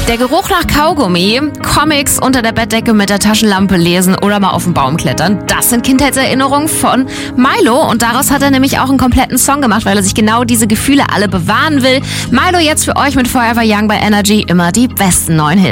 Der Geruch nach Kaugummi, Comics unter der Bettdecke mit der Taschenlampe lesen oder mal auf den Baum klettern. Das sind Kindheitserinnerungen von Milo und daraus hat er nämlich auch einen kompletten Song gemacht, weil er sich genau diese Gefühle alle bewahren will. Milo jetzt für euch mit Forever Young bei Energy, immer die besten neuen Hits.